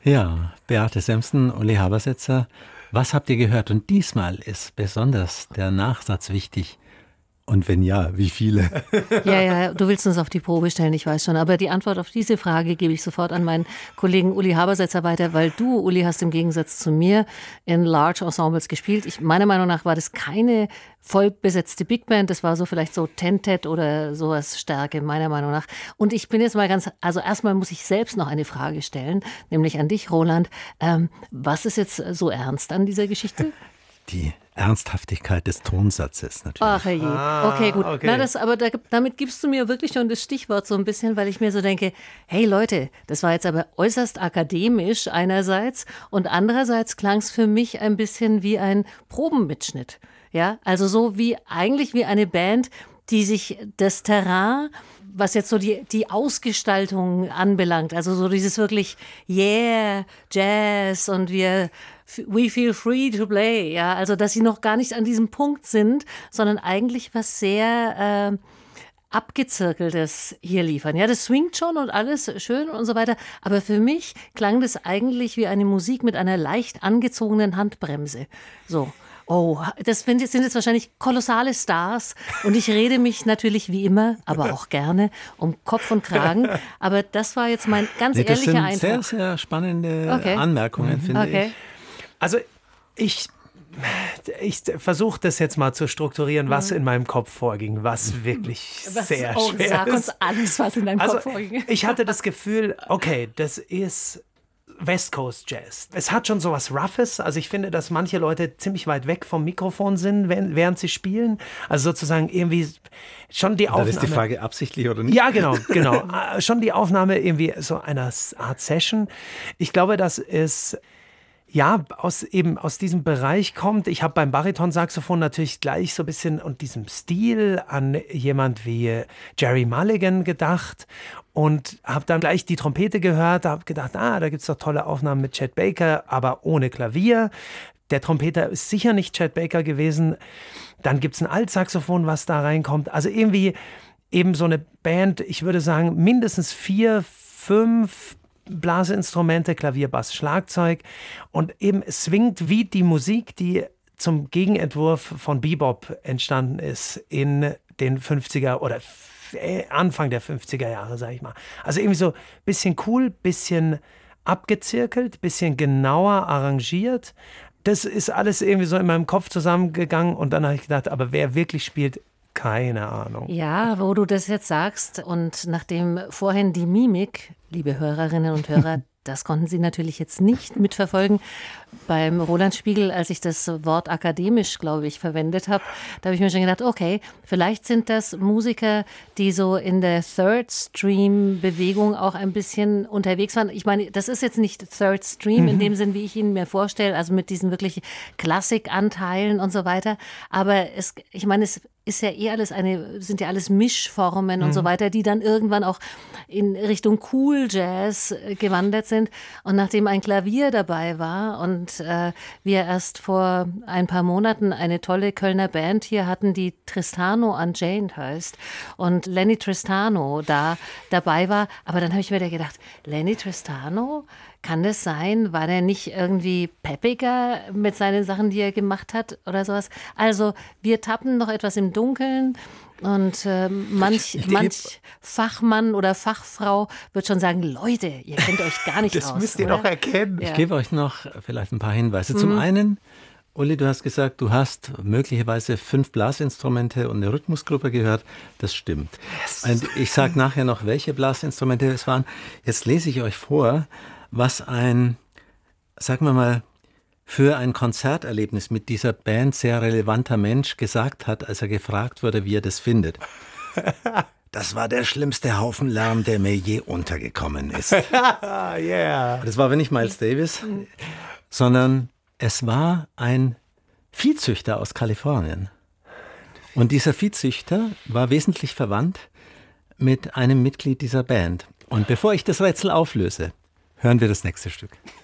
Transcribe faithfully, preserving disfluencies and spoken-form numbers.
Ja, Beate Sämsen, Uli Habersetzer, was habt ihr gehört? Und diesmal ist besonders der Nachsatz wichtig. Und wenn ja, wie viele? Ja, ja, du willst uns auf die Probe stellen, ich weiß schon. Aber die Antwort auf diese Frage gebe ich sofort an meinen Kollegen Uli Habersetzer weiter, weil du, Uli, hast im Gegensatz zu mir in Large Ensembles gespielt. Ich, meiner Meinung nach war das keine vollbesetzte Big Band, das war so vielleicht so Tentet oder sowas Stärke, meiner Meinung nach. Und ich bin jetzt mal ganz, also erstmal muss ich selbst noch eine Frage stellen, nämlich an dich, Roland. Ähm, was ist jetzt so ernst an dieser Geschichte? Die Ernsthaftigkeit des Tonsatzes natürlich. Ach je, okay, gut. Okay. Na, das, aber da, damit gibst du mir wirklich schon das Stichwort so ein bisschen, weil ich mir so denke, hey Leute, das war jetzt aber äußerst akademisch einerseits und andererseits klang es für mich ein bisschen wie ein Probenmitschnitt. Ja, also so wie, eigentlich wie eine Band, die sich das Terrain, was jetzt so die, die Ausgestaltung anbelangt, also so dieses wirklich Yeah, Jazz und wir we feel free to play, ja, also dass sie noch gar nicht an diesem Punkt sind, sondern eigentlich was sehr äh, Abgezirkeltes hier liefern. Ja, das swingt schon und alles schön und so weiter, aber für mich klang das eigentlich wie eine Musik mit einer leicht angezogenen Handbremse, so. Oh, das sind jetzt wahrscheinlich kolossale Stars und ich rede mich natürlich wie immer, aber auch gerne um Kopf und Kragen, aber das war jetzt mein ganz nee, ehrlicher Eindruck. Das sind sehr, sehr spannende okay. Anmerkungen, finde okay. ich. Also ich, ich versuche das jetzt mal zu strukturieren, was in meinem Kopf vorging, was wirklich was, sehr oh, schwer sag ist. uns alles, was in deinem also, Kopf vorging. Ich hatte das Gefühl, okay, das ist West Coast Jazz. Es hat schon so was Roughes. Also ich finde, dass manche Leute ziemlich weit weg vom Mikrofon sind, während sie spielen. Also sozusagen irgendwie schon die Aufnahme. Da ist die Frage absichtlich oder nicht? Ja, genau, genau. Schon die Aufnahme irgendwie so einer Art Session. Ich glaube, das ist ja, aus eben aus diesem Bereich kommt. Ich habe beim Baritonsaxophon natürlich gleich so ein bisschen und diesem Stil an jemand wie Jerry Mulligan gedacht und habe dann gleich die Trompete gehört, habe gedacht, ah, da gibt es doch tolle Aufnahmen mit Chet Baker, aber ohne Klavier. Der Trompeter ist sicher nicht Chet Baker gewesen. Dann gibt es ein Altsaxophon, was da reinkommt. Also irgendwie eben so eine Band, ich würde sagen, mindestens vier, fünf Blaseinstrumente, Klavier, Bass, Schlagzeug und eben es swingt wie die Musik, die zum Gegenentwurf von Bebop entstanden ist in den fünfziger oder Anfang der fünfziger Jahre, sag ich mal. Also irgendwie so ein bisschen cool, bisschen abgezirkelt, bisschen genauer arrangiert. Das ist alles irgendwie so in meinem Kopf zusammengegangen und dann habe ich gedacht, aber wer wirklich spielt, keine Ahnung. Ja, wo du das jetzt sagst und nachdem vorhin die Mimik, liebe Hörerinnen und Hörer, das konnten Sie natürlich jetzt nicht mitverfolgen. Beim Roland Spiegel, als ich das Wort akademisch, glaube ich, verwendet habe, da habe ich mir schon gedacht, okay, vielleicht sind das Musiker, die so in der Third-Stream-Bewegung auch ein bisschen unterwegs waren. Ich meine, das ist jetzt nicht Third Stream mhm. in dem Sinn, wie ich ihn mir vorstelle, also mit diesen wirklich Klassikanteilen und so weiter. Aber es, ich meine, es ist ja eh alles eine, sind ja alles Mischformen mhm. und so weiter, die dann irgendwann auch in Richtung Cool Jazz gewandert sind. Und nachdem ein Klavier dabei war und äh, wir erst vor ein paar Monaten eine tolle Kölner Band hier hatten, die Tristano Unchained heißt und Lenny Tristano da dabei war, aber dann habe ich mir da gedacht, Lenny Tristano, kann das sein? War der nicht irgendwie peppiger mit seinen Sachen, die er gemacht hat oder sowas? Also wir tappen noch etwas im Dunkeln und äh, manch, manch Fachmann oder Fachfrau wird schon sagen, Leute, ihr kennt euch gar nicht das aus. Das müsst ihr oder? doch erkennen. Ich Ja. gebe euch noch vielleicht ein paar Hinweise. Mhm. Zum einen, Uli, du hast gesagt, du hast möglicherweise fünf Blasinstrumente und eine Rhythmusgruppe gehört. Das stimmt. Yes. Und ich sage nachher noch, welche Blasinstrumente es waren. Jetzt lese ich euch vor, was ein, sagen wir mal, für ein Konzerterlebnis mit dieser Band sehr relevanter Mensch gesagt hat, als er gefragt wurde, wie er das findet. Das war der schlimmste Haufen Lärm, der mir je untergekommen ist. yeah. Das war aber nicht Miles Davis, sondern es war ein Viehzüchter aus Kalifornien. Und dieser Viehzüchter war wesentlich verwandt mit einem Mitglied dieser Band. Und bevor ich das Rätsel auflöse, hören wir das nächste Stück.